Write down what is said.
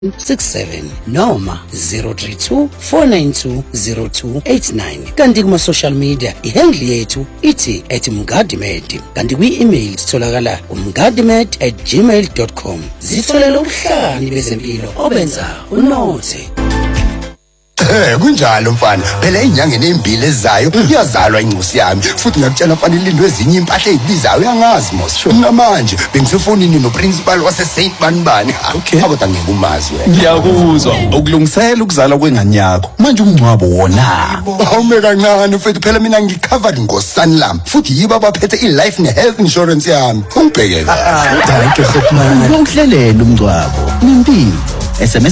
67 noma 032-492-0289. Kanti kuma-social media ihandle yethu ithi @mngadimed. Kanti kwi-email sitholakala umngadimed@gmail.com. Zitholele ubuhlakani bezempilo obenza unothe. Kunjalo mfana, phela inyangeni ezimbili ezayo iyazalwa incosi yami, futhi ngakutshela mfana ilindwe ezinye impahla ezibizayo uyangazi mos. Namanje bengisefonini noprincipal wase Saint Banibani. Kodwa ngikumazi wena. Ngiyakuzwa ukulungisela ukuzala kwengane yakho. Manje umncwabo wona. Awume kancane mfethu, phela mina ngicovered ngoSanlam, futhi yibo abaphethe i-life ne-health insurance yami. Ungibheke kahle. Danke Khotman. Uhlelele umncwabo. Impilo. SMS